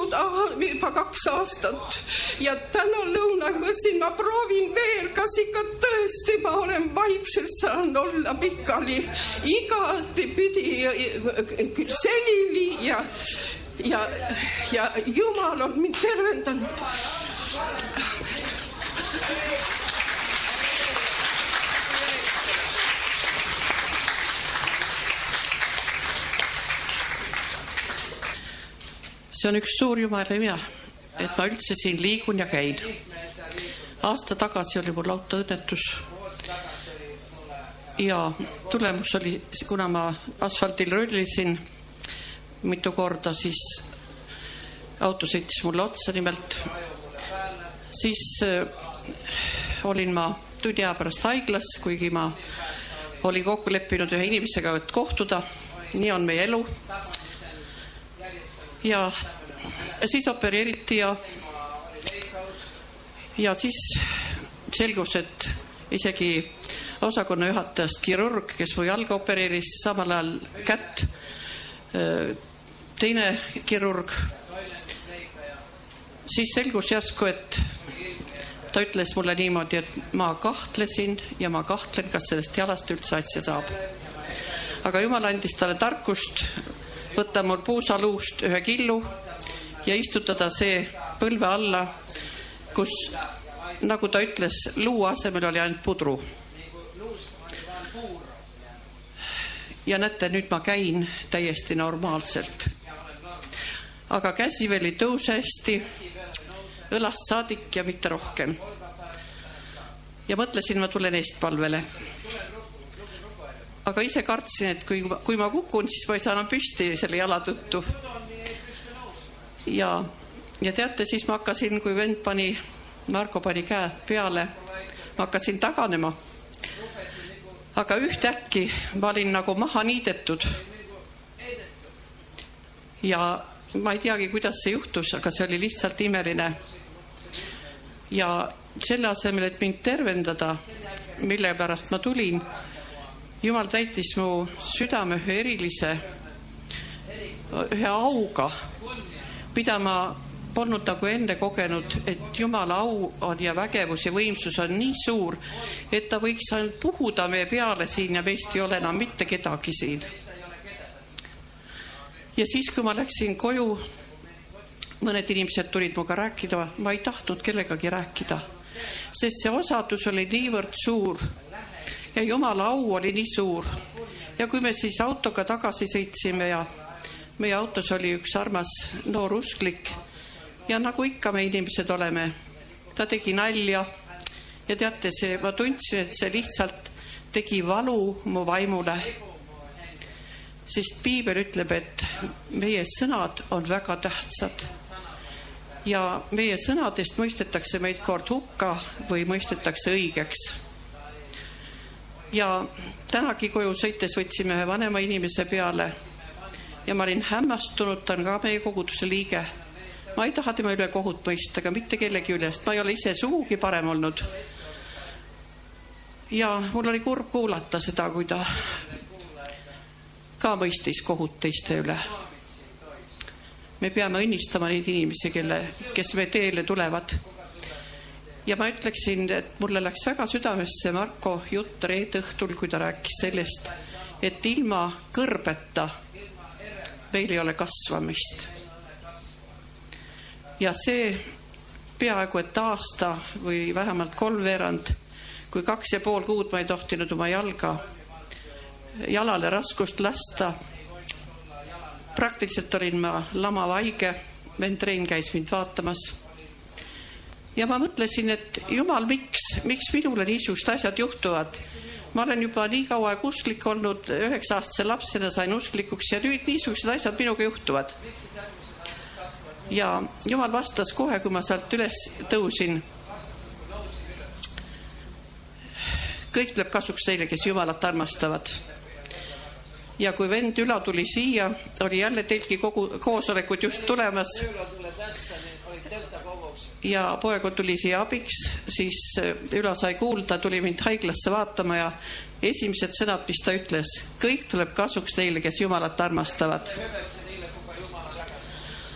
olnud juba 2 aastat ja täna lõunal mõtlesin, ma proovin veel, kas ikka tõesti ma olen vaikselt saan olla pikali igatepidi küll senini ja Jumal on mind tervendanud. See on üks suur jumala ime, et ma üldse siin liigun ja käin. Aasta tagasi oli mul autoõnnetus ja tulemus oli, kuna ma asfaldil rullisin mitu korda, siis auto sõitis mulle otsa nimelt. Siis olin ma tunni aja pärast haiglas, kuigi ma olin kokku leppinud ühe inimesega, et kohtuda. Nii on meie elu. Ja siis opereeriti ja siis selgus, et isegi osakonna juhatajast kirurg, kes mu jalga opereeris, samal ajal kätt, teine kirurg, siis selgus järsku, et ta ütles mulle niimoodi, et ma kahtlesin ja ma kahtlen, kas sellest jalast üldse asja saab. Aga Jumal andis talle tarkust võtta mul puusaluust 1 killu ja istutada see põlve alla, kus, nagu ta ütles, luu asemel oli ainult pudru. Ja näete, nüüd ma käin täiesti normaalselt. Aga käsi veel ei tõuse hästi, õlast saadik ja mitte rohkem. Ja mõtlesin, ma tulen eestpalvele. Aga ise kartsin, et kui ma kukun, siis ma ei saa enam püsti selle jala tõttu. Ja teate, siis ma hakkasin, kui vend Marko pani käe peale, ma hakkasin taganema. Aga ühtäkki ma olin nagu maha niidetud. Ja ma ei teagi, kuidas see juhtus, aga see oli lihtsalt imeline. Ja selle asemel, et mind tervendada, mille pärast ma tulin, Jumal täitis mu südame ühe auga, mida ma polnud nagu enne kogenud, et Jumala au on ja vägevus ja võimsus on nii suur, et ta võiks ainult puhuda meie peale siin ja meist ei ole enam mitte kedagi siin. Ja siis, kui ma läksin koju, mõned inimesed tulid muga rääkida, ma ei tahtnud kellegagi rääkida, sest see osadus oli niivõrd suur. Ja Jumala au oli nii suur. Ja kui me siis autoga tagasi sõitsime ja meie autos oli üks armas noor usklik ja nagu ikka me inimesed oleme, ta tegi nalja ja teate, ma tundsin, et see lihtsalt tegi valu mu vaimule. Sest piibel ütleb, et meie sõnad on väga tähtsad ja meie sõnadest mõistetakse meid kord hukka või mõistetakse õigeks. Ja tänagi koju sõites võtsime ühe vanema inimese peale ja ma olin hämmastunud, ta on ka meie koguduse liige. Ma ei taha tema üle kohut mõista, aga mitte kellegi ülest. Ma ei ole ise sugugi parem olnud. Ja mul oli kurb kuulata seda, kui ta ka mõistis kohut teiste üle. Me peame õnnistama neid inimesi, kes me teele tulevad. Ja ma ütleksin, et mulle läks väga südamesse Marko jutt reedõhtul, kui ta rääkis sellest, et ilma kõrbeta meil ei ole kasvamist. Ja see peaaegu et aasta või vähemalt 3/4, kui 2,5 kuud ma ei tohtinud oma jalale raskust lasta. Praktiliselt olin ma lamavaige, vend Rein käis mind vaatamas. Ja ma mõtlesin, et Jumal, miks minule niisugused asjad juhtuvad? Ma olen juba nii kaua usklik olnud, 9-aastase lapsena sain usklikuks ja nüüd niisugused asjad minuga juhtuvad. Ja Jumal vastas kohe, kui ma sealt üles tõusin. Kõik tuleb kasuks teile, kes Jumalat armastavad. Ja kui vend Üla tuli siia, oli jälle teilgi koosolekud just tulemas. Ja poeg tuli siia abiks, siis Üla sai kuulda, tuli mind haiglasse vaatama ja esimesed sõnad, mis ta ütles, kõik tuleb kasuks teile, kes Jumalat armastavad.